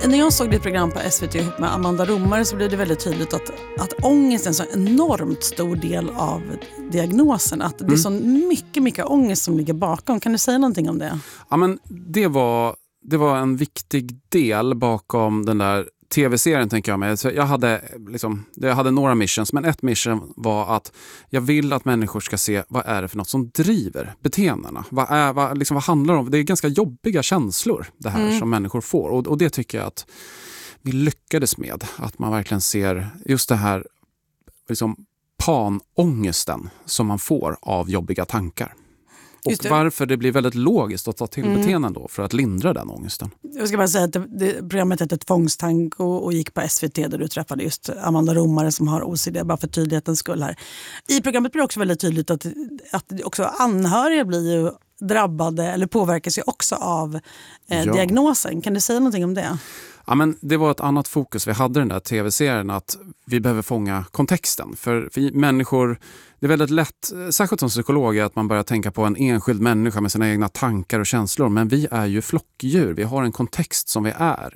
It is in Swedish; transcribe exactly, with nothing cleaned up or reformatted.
När jag såg ditt program på S V T ihop med Amanda Romare så blev det väldigt tydligt att, att ångest är en så enormt stor del av diagnosen. Att det är mm. så mycket, mycket ångest som ligger bakom. Kan du säga någonting om det? Ja, men det var, det var en viktig del bakom den där tv-serien, tänker jag mig. Så jag hade, liksom, jag hade några missions, men ett mission var att jag vill att människor ska se vad är det för något som driver beteendena. Vad, är, vad, liksom, vad handlar det om? Det är ganska jobbiga känslor det här mm. som människor får. Och, och det tycker jag att vi lyckades med. Att man verkligen ser just det här liksom, panångesten som man får av jobbiga tankar. Och det. Varför det blir väldigt logiskt att ta till mm. beteenden då för att lindra den ångesten. Jag ska bara säga att det, det, programmet hette Tvångstank och, och gick på S V T där du träffade just Amanda Romare som har O C D, bara för tydlighetens skull här. I programmet blir det också väldigt tydligt att, att också anhöriga blir ju drabbade eller påverkas ju också av eh, ja. diagnosen. Kan du säga någonting om det? Ja, men det var ett annat fokus. Vi hade den där tv-serien att vi behöver fånga kontexten. För, för människor, det är väldigt lätt, särskilt som psykolog, att man börjar tänka på en enskild människa med sina egna tankar och känslor. Men vi är ju flockdjur. Vi har en kontext som vi är